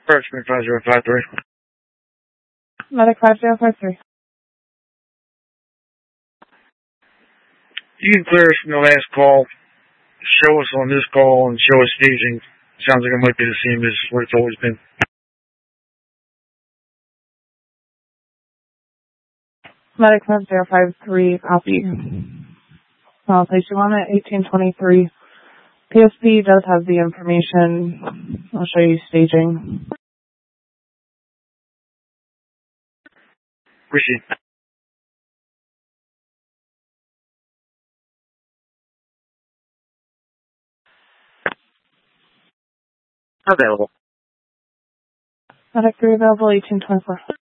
First, 5053. Medic 5053. You can clear us from the last call, show us on this call, and show us staging. Sounds like it might be the same as what it's always been. Medic 5053, copy. I'll place you on at 1823. PSP does have the information. I'll show you staging. Appreciate it. Available. Medic 3 available, 1824.